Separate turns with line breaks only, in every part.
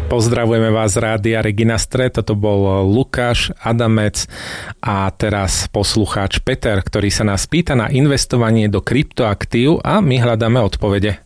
Pozdravujeme vás z Rádia Regina Stret, toto bol Lukáš Adamec a teraz poslucháč Peter, ktorý sa nás pýta na investovanie do kryptoaktív a my hľadáme odpovede.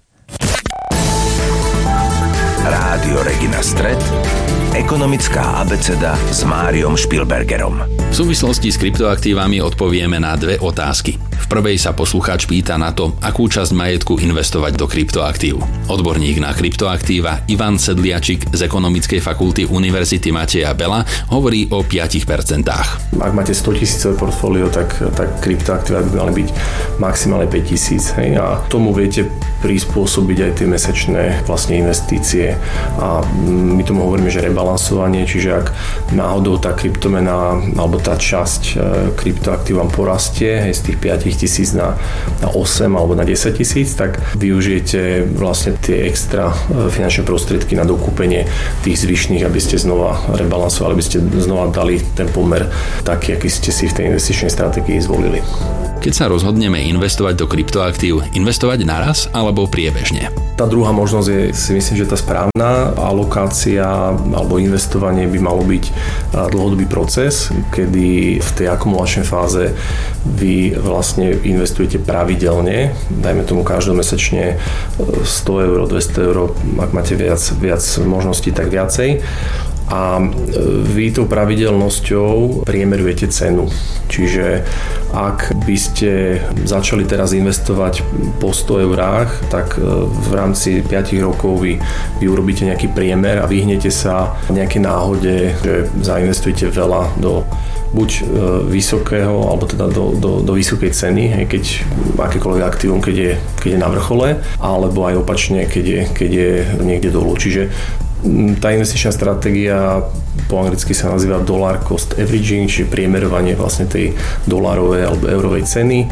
Rádio Regina Stret, ekonomická abeceda s Máriom Špilbergerom.
V súvislosti s kryptoaktívami odpovieme na dve otázky. V prvej sa poslucháč pýta na to, akú časť majetku investovať do kryptoaktív. Odborník na kryptoaktíva Ivan Sedliačik z Ekonomickej fakulty Univerzity Mateja Bela hovorí o 5%.
Ak máte 100 000 portfólio, tak kryptoaktíva by mali byť maximálne 5 000. A tomu viete prispôsobiť aj tie mesačné vlastne investície. A my tomu hovoríme, že rebalansovanie, čiže ak náhodou tá kryptomena alebo tá časť kryptoaktív vám porastie z tých 5 000 na 8 alebo na 10 000, tak využijete vlastne tie extra finančné prostriedky na dokúpenie tých zvyšných, aby ste znova rebalansovali, aby ste znova dali ten pomer taký, aký ste si v tej investičnej stratégii zvolili.
Keď sa rozhodneme investovať do kryptoaktív, investovať naraz alebo priebežne?
Tá druhá možnosť je, si myslím, že tá správna alokácia alebo investovanie by malo byť dlhodobý proces, kedy v tej akumulačnej fáze vy vlastne investujete pravidelne, dajme tomu každomesačne 100 eur, 200 eur, ak máte viac možností, tak viacej. A vy tou pravidelnosťou priemerujete cenu. Čiže ak by ste začali teraz investovať po 100 eurách, tak v rámci 5 rokov vy urobíte nejaký priemer a vyhnete sa nejakej náhode, že zainvestujete veľa do buď vysokého, alebo teda do vysokej ceny, keď akékoľvek aktívum, keď je na vrchole, alebo aj opačne, keď je niekde dolu. Čiže tá investičná stratégia po anglicky sa nazýva dollar cost averaging, čiže priemerovanie vlastne tej dolárovej alebo eurovej ceny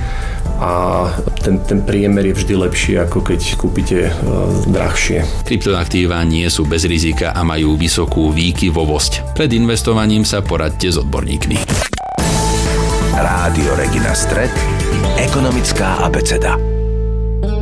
a ten priemer je vždy lepší, ako keď kúpite drahšie.
Kryptoaktíva nie sú bez rizika a majú vysokú výkyvovosť. Pred investovaním sa poradte s odborníkmi.
Rádio Regina Stret, ekonomická abeceda.